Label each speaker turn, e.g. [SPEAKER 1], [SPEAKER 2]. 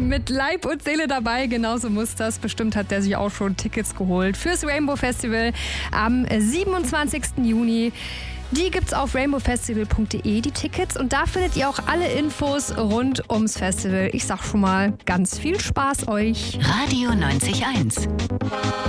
[SPEAKER 1] mit Leib und Seele dabei. Genauso muss das. Bestimmt hat der sich auch schon Tickets geholt fürs Rainbow Festival am 27. Juni. Die gibt's auf rainbowfestival.de, die Tickets. Und da findet ihr auch alle Infos rund ums Festival. Ich sag schon mal, ganz viel Spaß euch.
[SPEAKER 2] Radio 90.1